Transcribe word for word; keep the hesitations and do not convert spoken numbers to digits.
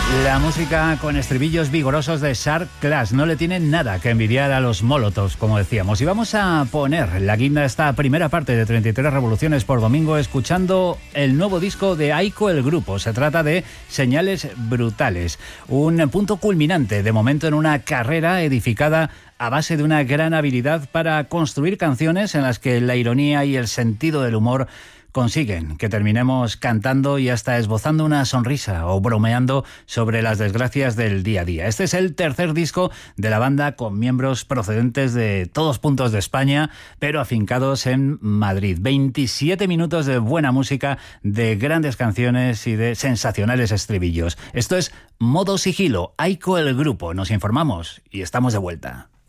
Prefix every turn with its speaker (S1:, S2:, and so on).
S1: La música con estribillos vigorosos de Shark Clash no le tiene nada que envidiar a los Molotovs, como decíamos. Y vamos a poner la guinda a esta primera parte de treinta y tres revoluciones por domingo escuchando el nuevo disco de Aiko el Grupo. Se trata de Señales Brutales, un punto culminante de momento en una carrera edificada a base de una gran habilidad para construir canciones en las que la ironía y el sentido del humor consiguen que terminemos cantando y hasta esbozando una sonrisa o bromeando sobre las desgracias del día a día. Este es el tercer disco de la banda con miembros procedentes de todos puntos de España, pero afincados en Madrid. veintisiete minutos de buena música, de grandes canciones y de sensacionales estribillos. Esto es Modo Sigilo, Aiko el Grupo. Nos informamos y estamos de vuelta.